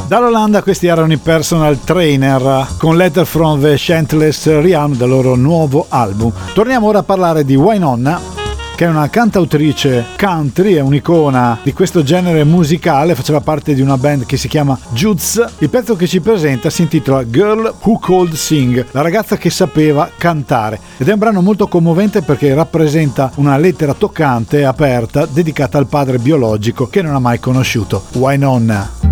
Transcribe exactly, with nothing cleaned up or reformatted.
Dall'Olanda questi erano i Personal Trainer con Letter from the Shantless Realm del loro nuovo album. Torniamo ora a parlare di Wynonna, che è una cantautrice country, è un'icona di questo genere musicale, faceva parte di una band che si chiama Judz. Il pezzo che ci presenta si intitola Girl Who Could Sing, la ragazza che sapeva cantare, ed è un brano molto commovente perché rappresenta una lettera toccante e aperta dedicata al padre biologico che non ha mai conosciuto, Wynonna.